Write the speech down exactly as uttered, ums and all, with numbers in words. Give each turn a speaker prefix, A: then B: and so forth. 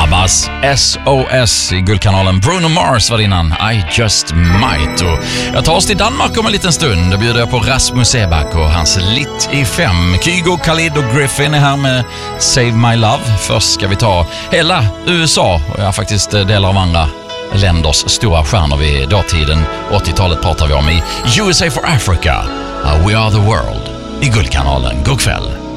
A: Abbas, S O S i Guldkanalen. Bruno Mars var innan, I Just Might. Och jag tar oss till Danmark om en liten stund. Då bjuder jag på Rasmus Seback och hans Lit i fem. Kygo, Khalid och Griffin är här med Save My Love. Först ska vi ta hela U S A och ja, faktiskt delar av andra länders stora stjärnor vid dåtiden. åttiotalet pratar vi om i U S A for Africa. Uh, We Are the World i Guldkanalen. God kväll.